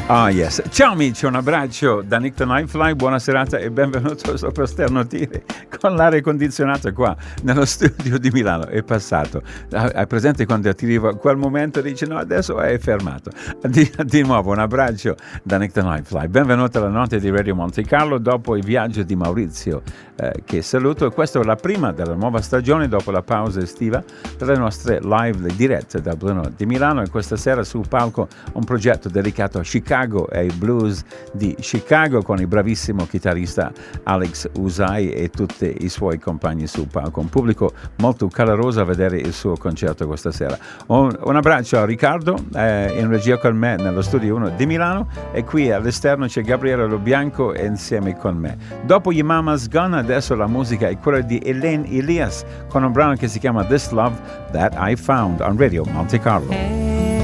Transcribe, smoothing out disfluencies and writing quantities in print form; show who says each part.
Speaker 1: Ah, yes. Ciao amici, un abbraccio da Nick the Nightfly, buona serata e benvenuto sopra Sternotire con l'aria condizionata qua nello studio di Milano. È passato. Hai presente quando ti arriva quel momento e dici no, adesso è fermato. Di nuovo un abbraccio da Nick the Nightfly. Benvenuto alla notte di Radio Monte Carlo dopo il viaggio di Maurizio che saluto. E questa è la prima della nuova stagione dopo la pausa estiva delle nostre live dirette dal Blue Note di Milano, e questa sera sul palco un progetto dedicato a Chicago e ai blues di Chicago con il bravissimo chitarrista Alex Usai e tutti i suoi compagni sul palco. Un pubblico molto caloroso a vedere il suo concerto questa sera. Un abbraccio a Riccardo in regia con me nello studio 1 di Milano, e qui all'esterno c'è Gabriele Lo Bianco insieme con me. Dopo gli Mama's Gone adesso la musica è quella di Elaine Elias con un brano che si chiama This Love That I Found on Radio Monte Carlo.